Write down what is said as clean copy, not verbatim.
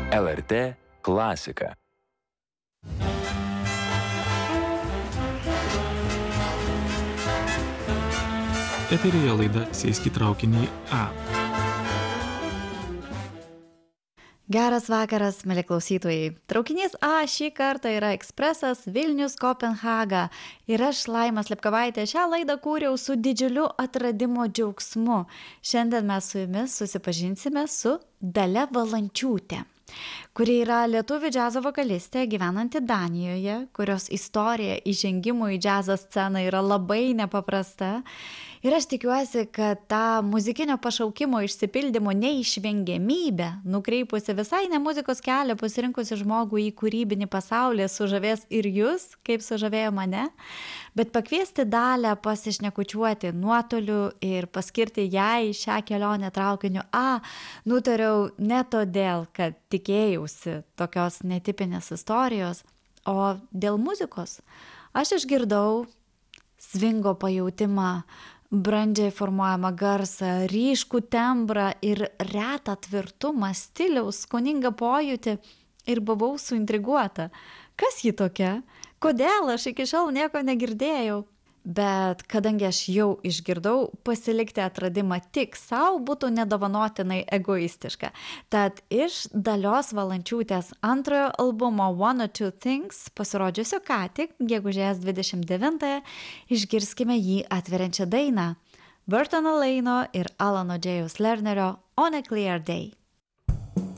LRT klasika. Eteryje laida Sėsk į traukinį A. Geras vakaras, mieli klausytojai. Traukinys A šį kartą yra ekspresas Vilnius Kopenhaga. Ir aš, Laima Slepkavaitė, šią laidą kūriau su didžiuliu atradimo džiaugsmu. Šiandien mes su jumis susipažinsime su Dalia Valančiūtė, kuri yra lietuvių džiazo vokalistė gyvenanti Danijoje, kurios istorija įžengimo į džiazo sceną yra labai nepaprasta. Ir aš tikiuosi, kad tą muzikinio pašaukimo išsipildymo neišvengiamybę, nukreipusi visai ne muzikos kelią, pasirinkusi žmogų į kūrybinį pasaulį, sužavės ir jūs, kaip sužavėjo mane, bet pakviesti Dalią pasišnekučiuoti nuotoliu ir paskirti jai šią kelionę traukiniu A, nutariau ne todėl, kad tikėjausi tokios netipinės istorijos, o dėl muzikos. Aš išgirdau svingo pajautimą, brandžiai formuojamą garsą, ryškų tembrą ir retą tvirtumą, stiliaus, skoningą pojūtį ir buvau suintriguota. Kas ji tokia? Kodėl aš iki šiol nieko negirdėjau? Bet kadangi aš jau išgirdau, pasilikti atradimą tik savo būtų nedovanotinai egoistiška. Tad iš Dalios Valančiūtės antrojo albumo One or Two Things, pasirodžiusio ką tik, gegužės 29-ąją, išgirskime jį atveriančią dainą Burtono Laino ir Alano Jayaus Lernerio On a Clear Day.